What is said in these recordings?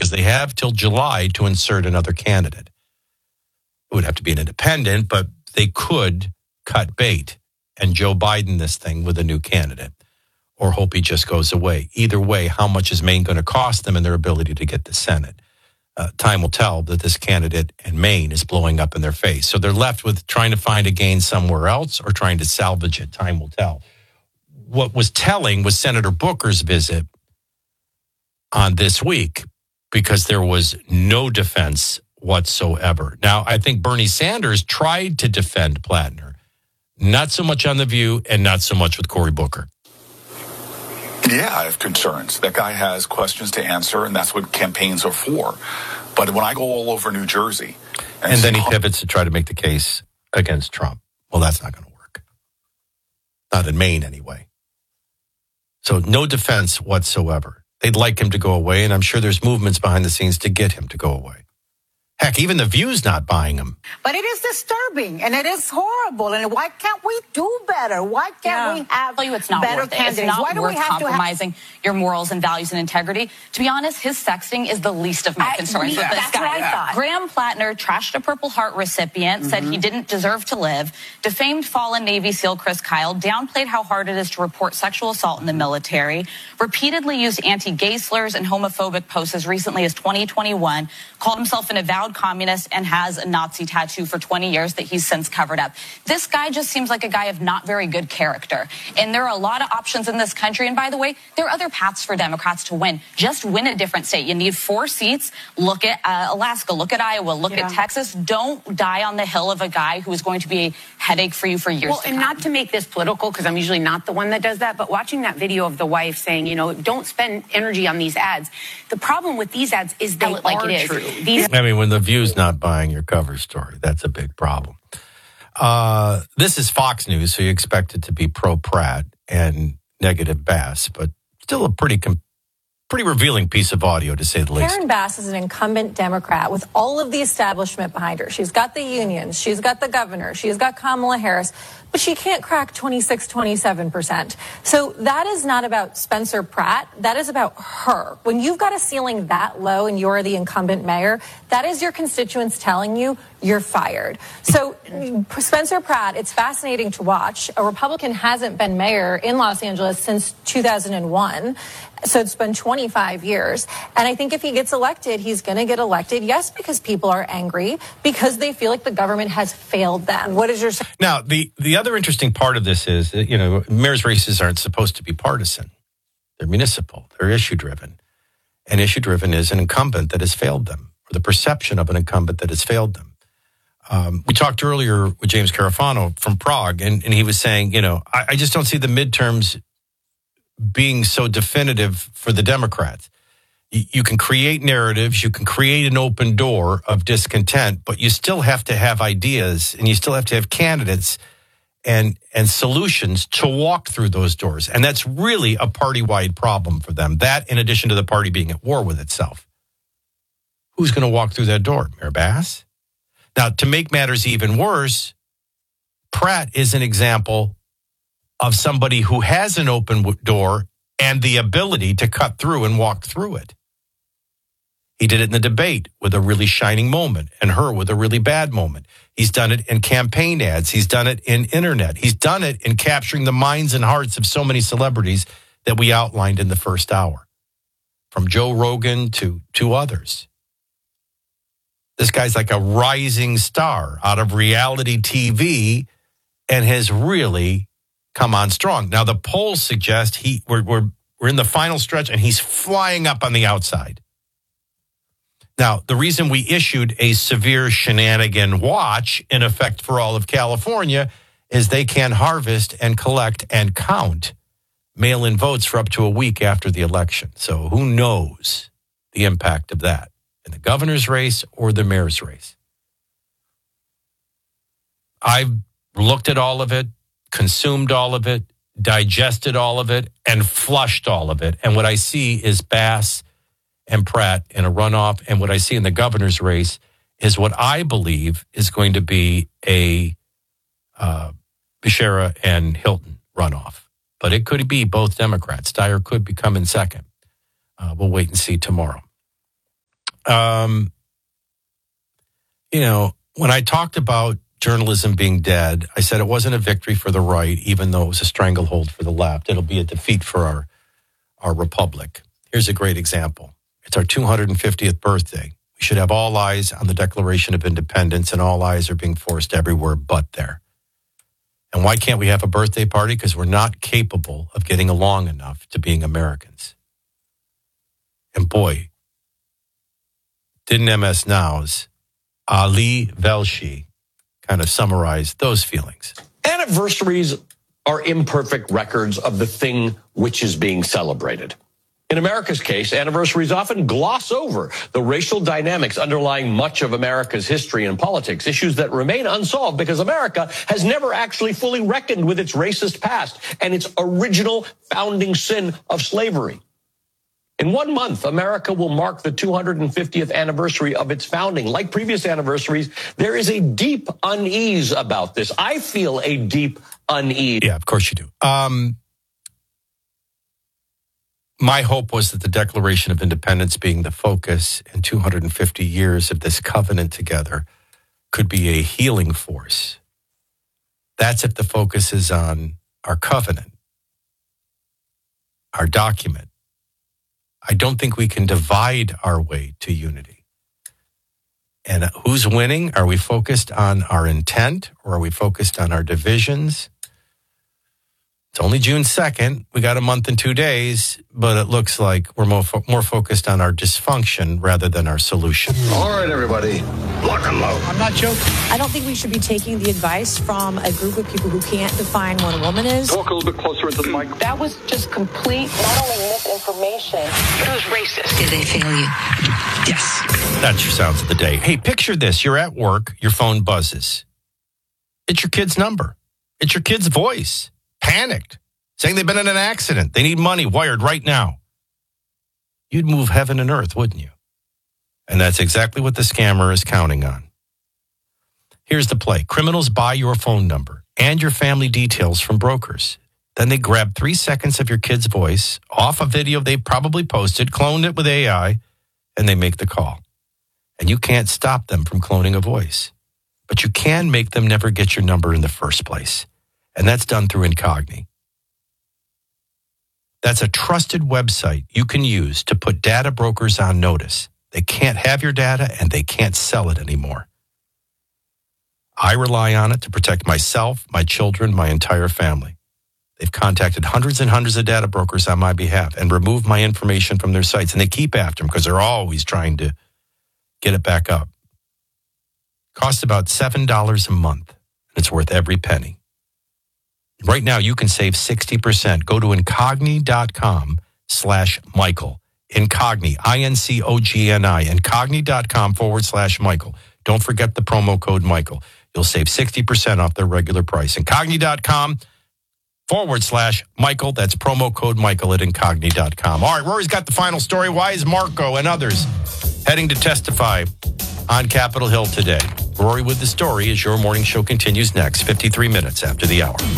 because they have till July to insert another candidate. It would have to be an independent, but they could cut bait and Joe Biden this thing with a new candidate or hope he just goes away. Either way, how much is Maine going to cost them and their ability to get the Senate? Time will tell that this candidate in Maine is blowing up in their face. So they're left with trying to find a gain somewhere else or trying to salvage it. Time will tell. What was telling was Senator Booker's visit on this week because there was no defense whatsoever. Now, I think Bernie Sanders tried to defend Plattner, not so much on The View and not so much with Cory Booker. Yeah, I have concerns. That guy has questions to answer, and that's what campaigns are for. But when I go all over New Jersey... And then he pivots to try to make the case against Trump. Well, that's not going to work. Not in Maine, anyway. So no defense whatsoever. They'd like him to go away, and I'm sure there's movements behind the scenes to get him to go away. Heck, even The View's not buying him. But it is disturbing, and it is horrible. And why can't we do better? Why can't we have it's not better worth it. candidates? It's not Why do worth we have compromising your morals and values and integrity. To be honest, his sexting is the least of my concerns with this that's guy. what I thought. Graham Plattner trashed a Purple Heart recipient, said he didn't deserve to live, defamed fallen Navy SEAL Chris Kyle, downplayed how hard it is to report sexual assault in the military, repeatedly used anti-gay slurs and homophobic posts as recently as 2021, called himself an avowed communist, and has a Nazi tattoo for 20 years that he's since covered up. This guy just seems like a guy of not very good character. And there are a lot of options in this country. And by the way, there are other paths for Democrats to win. Just win a different state. You need 4 seats. Look at Alaska. Look at Iowa. Look at Texas. Don't die on the hill of a guy who is going to be a headache for you for years to come. And not to make this political, because I'm usually not the one that does that, but watching that video of the wife saying, don't spend energy on these ads. The problem with these ads is they are true. I mean, when The View's not buying your cover story, that's a big problem. This is Fox News, so you expect it to be pro-Pratt and negative Bass, but still a pretty revealing piece of audio, to say the least. Karen Bass is an incumbent Democrat with all of the establishment behind her. She's got the unions, she's got the governor, she's got Kamala Harris, but she can't crack 26, 27%. So that is not about Spencer Pratt. That is about her. When you've got a ceiling that low and you're the incumbent mayor, that is your constituents telling you you're fired. So Spencer Pratt, it's fascinating to watch. A Republican hasn't been mayor in Los Angeles since 2001. So it's been 25 years. And I think if he gets elected, he's going to get elected, yes, because people are angry, because they feel like the government has failed them. What is your... Now, the other interesting part of this is that, mayor's races aren't supposed to be partisan. They're municipal. They're issue-driven. And issue-driven is an incumbent that has failed them, or the perception of an incumbent that has failed them. We talked earlier with James Carafano from Prague, and he was saying, I just don't see the midterms being so definitive for the Democrats. You can create narratives, you can create an open door of discontent, but you still have to have ideas and you still have to have candidates and solutions to walk through those doors. And that's really a party-wide problem for them. That, in addition to the party being at war with itself. Who's going to walk through that door? Mayor Bass? Now, to make matters even worse, Pratt is an example of somebody who has an open door and the ability to cut through and walk through it. He did it in the debate with a really shining moment and her with a really bad moment. He's done it in campaign ads. He's done it in internet. He's done it in capturing the minds and hearts of so many celebrities that we outlined in the first hour, from Joe Rogan to others. This guy's like a rising star out of reality TV and has really come on strong. Now, the polls suggest we're in the final stretch and he's flying up on the outside. Now, the reason we issued a severe shenanigan watch in effect for all of California is they can harvest and collect and count mail-in votes for up to a week after the election. So who knows the impact of that in the governor's race or the mayor's race? I've looked at all of it, consumed all of it, digested all of it, and flushed all of it. And what I see is Bass and Pratt in a runoff. And what I see in the governor's race is what I believe is going to be a Becerra and Hilton runoff. But it could be both Democrats. Steyer could be coming second. We'll wait and see tomorrow. When I talked about journalism being dead, I said it wasn't a victory for the right, even though it was a stranglehold for the left. It'll be a defeat for our republic. Here's a great example. It's our 250th birthday. We should have all eyes on the Declaration of Independence, and all eyes are being forced everywhere but there. And why can't we have a birthday party? Because we're not capable of getting along enough to being Americans. And boy, didn't MS Now's Ali Velshi kind of summarize those feelings. Anniversaries are imperfect records of the thing which is being celebrated. In America's case, anniversaries often gloss over the racial dynamics underlying much of America's history and politics, issues that remain unsolved because America has never actually fully reckoned with its racist past and its original founding sin of slavery. In 1 month, America will mark the 250th anniversary of its founding. Like previous anniversaries, there is a deep unease about this. I feel a deep unease. Yeah, of course you do. My hope was that the Declaration of Independence being the focus in 250 years of this covenant together could be a healing force. That's if the focus is on our covenant, our document. I don't think we can divide our way to unity. And who's winning? Are we focused on our intent, or are we focused on our divisions? It's only June 2nd. We got a month and 2 days, but it looks like we're more focused on our dysfunction rather than our solution. All right, everybody, lock and load. I'm not joking. I don't think we should be taking the advice from a group of people who can't define what a woman is. Talk a little bit closer into the mic. That was just complete, not only misinformation, but it was racist. Did they fail you? Yes. That's your sounds of the day. Hey, picture this. You're at work. Your phone buzzes. It's your kid's number. It's your kid's voice. Panicked, saying they've been in an accident. They need money wired right now. You'd move heaven and earth, wouldn't you? And that's exactly what the scammer is counting on. Here's the play. Criminals buy your phone number and your family details from brokers. Then they grab 3 seconds of your kid's voice off a video they probably posted, cloned it with AI, and they make the call. And you can't stop them from cloning a voice. But you can make them never get your number in the first place. And that's done through Incogni. That's a trusted website you can use to put data brokers on notice. They can't have your data and they can't sell it anymore. I rely on it to protect myself, my children, my entire family. They've contacted hundreds and hundreds of data brokers on my behalf and removed my information from their sites. And they keep after them because they're always trying to get it back up. Costs about $7 a month. And it's worth every penny. Right now, you can save 60%. Go to incogni.com/Michael. Incogni, I-N-C-O-G-N-I, incogni.com/Michael. Don't forget the promo code Michael. You'll save 60% off their regular price. Incogni.com/Michael. That's promo code Michael at incogni.com. All right, Rory's got the final story. Why is Marco and others heading to testify on Capitol Hill today? Rory with the story as your morning show continues next, 53 minutes after the hour.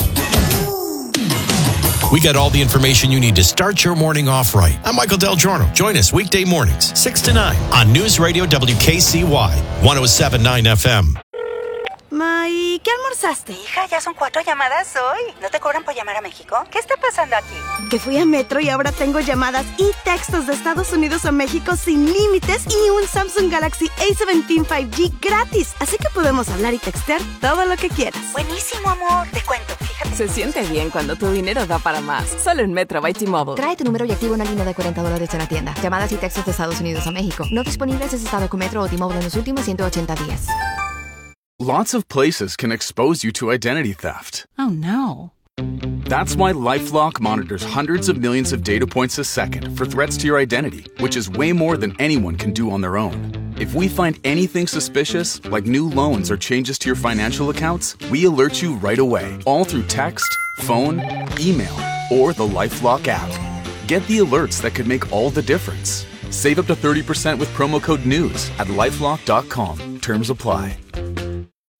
We got all the information you need to start your morning off right. I'm Michael Del Giorno. Join us weekday mornings, 6 to 9 on News Radio WKCY, 107.9 FM. ¿Y qué almorzaste? Hija, ya son 4 llamadas hoy. ¿No te cobran por llamar a México? ¿Qué está pasando aquí? Que fui a Metro y ahora tengo llamadas y textos de Estados Unidos a México sin límites y un Samsung Galaxy A17 5G gratis. Así que podemos hablar y textear todo lo que quieras. Buenísimo, amor. Te cuento, fíjate. Se siente bien cuando tu dinero da para más. Solo en Metro by T-Mobile. Trae tu número y activa una línea de $40 en la tienda. Llamadas y textos de Estados Unidos a México. No disponibles en estado con Metro o T-Mobile en los últimos 180 días. Lots of places can expose you to identity theft. Oh, no. That's why LifeLock monitors hundreds of millions of data points a second for threats to your identity, which is way more than anyone can do on their own. If we find anything suspicious, like new loans or changes to your financial accounts, we alert you right away, all through text, phone, email, or the LifeLock app. Get the alerts that could make all the difference. Save up to 30% with promo code NEWS at LifeLock.com. Terms apply.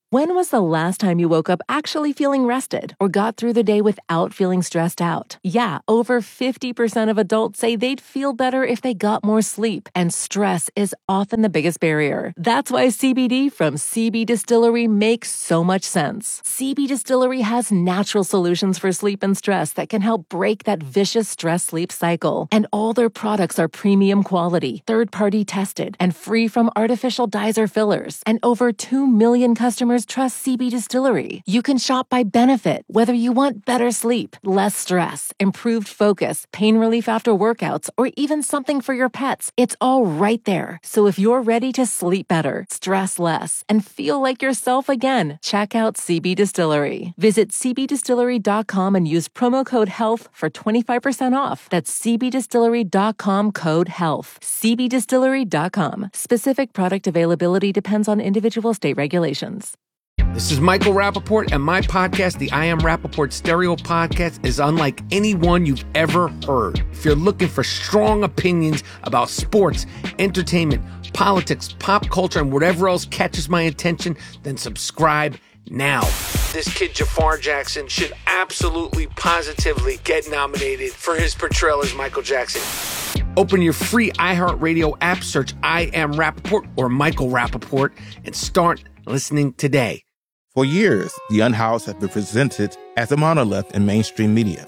When was the last time you woke up actually feeling rested or got through the day without feeling stressed out? Yeah, over 50% of adults say they'd feel better if they got more sleep, and stress is often the biggest barrier. That's why CBD from CB Distillery makes so much sense. CB Distillery has natural solutions for sleep and stress that can help break that vicious stress-sleep cycle. And all their products are premium quality, third-party tested, and free from artificial dyes or fillers. And over 2 million customers trust CB Distillery. You can shop by benefit, whether you want better sleep, less stress, improved focus, pain relief after workouts, or even something for your pets. It's all right there. So if you're ready to sleep better, stress less, and feel like yourself again, check out CB Distillery. Visit cbdistillery.com and use promo code HEALTH for 25% off. That's cbdistillery.com, code HEALTH. cbdistillery.com. Specific product availability depends on individual state regulations. This is Michael Rappaport, and my podcast, the I Am Rappaport Stereo Podcast, is unlike any one you've ever heard. If you're looking for strong opinions about sports, entertainment, politics, pop culture, and whatever else catches my attention, then subscribe now. This kid, Jafar Jackson, should absolutely, positively get nominated for his portrayal as Michael Jackson. Open your free iHeartRadio app, search I Am Rappaport or Michael Rappaport, and start listening today. For years, The Unhoused has been presented as a monolith in mainstream media.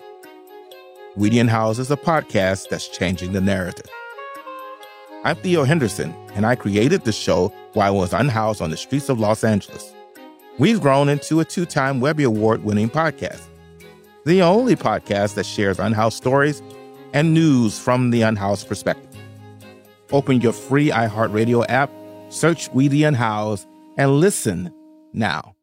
We The Unhoused is a podcast that's changing the narrative. I'm Theo Henderson, and I created the show while I was unhoused on the streets of Los Angeles. We've grown into a 2-time Webby Award-winning podcast, the only podcast that shares unhoused stories and news from the unhoused perspective. Open your free iHeartRadio app, search We The Unhoused, and listen now.